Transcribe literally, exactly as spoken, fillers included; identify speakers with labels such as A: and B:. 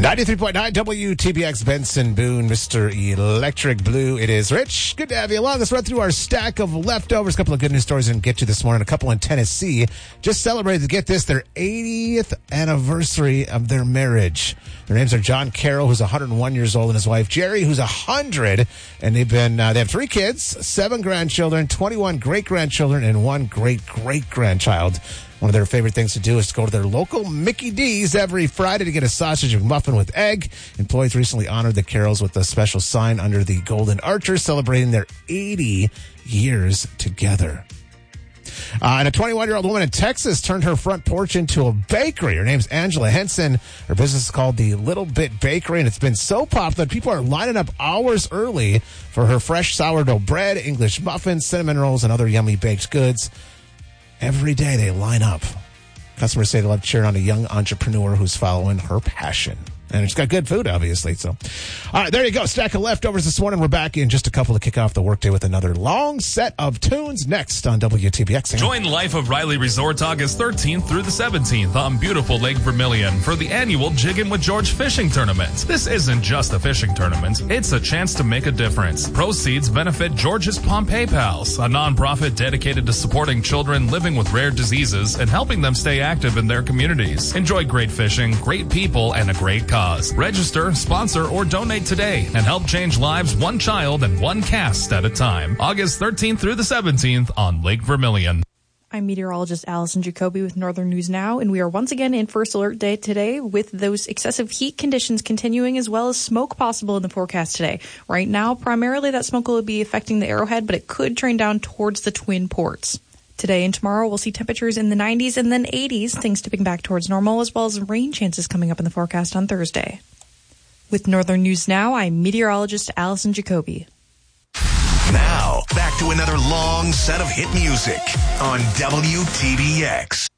A: ninety-three point nine W T B X Benson Boone, Mister Electric Blue. It is Rich. Good to have you along. Let's run through our stack of leftovers. A couple of good news stories and get to this morning. A couple in Tennessee just celebrated, to get this, their eightieth anniversary of their marriage. Their names are John Carroll, who's one hundred one years old, and his wife Jerry, who's one hundred. And they've been uh, they have three kids, seven grandchildren, twenty-one great grandchildren, and one great great grandchild. One of their favorite things to do is to go to their local Mickey D's every Friday to get a sausage McMuffin with egg. Employees recently honored the Carrolls with a special sign under the Golden Archer, celebrating their eighty years together. Uh, and a twenty-one-year-old woman in Texas turned her front porch into a bakery. Her name's Angela Henson. Her business is called the Little Bit Bakery, and it's been so popular people are lining up hours early for her fresh sourdough bread, English muffins, cinnamon rolls, and other yummy baked goods. Every day they line up. Customers say they love cheering on a young entrepreneur who's following her passion. And it's got good food, obviously. So, all right, there you go. Stack of leftovers this morning. We're back in just a couple to kick off the workday with another long set of tunes next on W T B X.
B: Join Life of Riley Resort August thirteenth through the seventeenth on beautiful Lake Vermilion for the annual Jiggin' with George fishing tournament. This isn't just a fishing tournament. It's a chance to make a difference. Proceeds benefit George's Pompeii Pals, a nonprofit dedicated to supporting children living with rare diseases and helping them stay active in their communities. Enjoy great fishing, great people, and a great cause. Register, sponsor, or donate today and help change lives one child and one cast at a time. August thirteenth through the seventeenth on Lake Vermilion.
C: I'm meteorologist Allison Jacoby with Northern News Now, and we are once again in First Alert Day today with those excessive heat conditions continuing, as well as smoke possible in the forecast today. Right now, primarily that smoke will be affecting the Arrowhead, but it could train down towards the Twin Ports. Today and tomorrow, we'll see temperatures in the nineties and then eighties, things tipping back towards normal, as well as rain chances coming up in the forecast on Thursday. With Northern News Now, I'm meteorologist Allison Jacoby.
D: Now, back to another long set of hit music on W T B X.